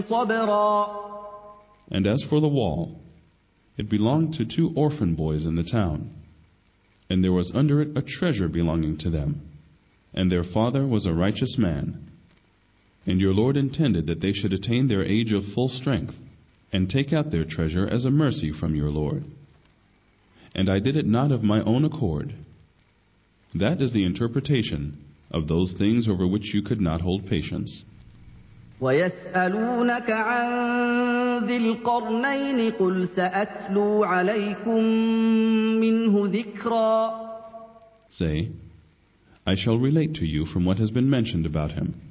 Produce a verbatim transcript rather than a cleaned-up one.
صبرا. And as for the wall, it belonged to two orphan boys in the town, and there was under it a treasure belonging to them, and their father was a righteous man. And your Lord intended that they should attain their age of full strength, and take out their treasure as a mercy from your Lord. And I did it not of my own accord. That is the interpretation of those things over which you could not hold patience. وَيَسْأَلُونَكَ عَنْ ذِي الْقَرْنَيْنِ قُلْ سَأَتْلُو عَلَيْكُمْ مِنْهُ ذِكْرًا. Say, I shall relate to you from what has been mentioned about him.